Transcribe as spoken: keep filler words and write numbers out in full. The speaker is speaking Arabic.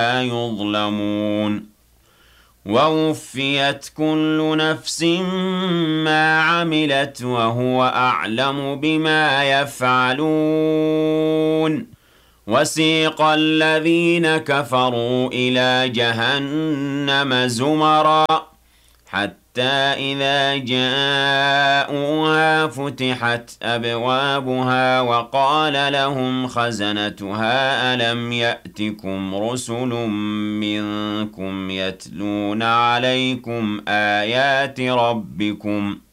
يظلمون ووفيت كل نفس ما عملت وهو أعلم بما يفعلون وسيق الذين كفروا إلى جهنم زمرًا حتى إذا جاءوها فتحت أبوابها وقال لهم خزنتها ألم يأتكم رسل منكم يتلون عليكم آيات ربكم ۖ